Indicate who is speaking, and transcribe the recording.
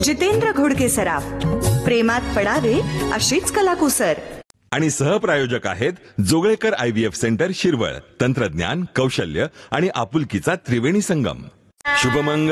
Speaker 1: जितेंद्र घोडके सराफ, प्रेमात पडावे अशीच कलाकुसर.
Speaker 2: आणि सहप्रायोजक आहेत जोगळेकर IVF सेंटर शिरवळ. तंत्रज्ञान, कौशल्य आणि आपुलकीचा त्रिवेणी संगम. शुभमंगल.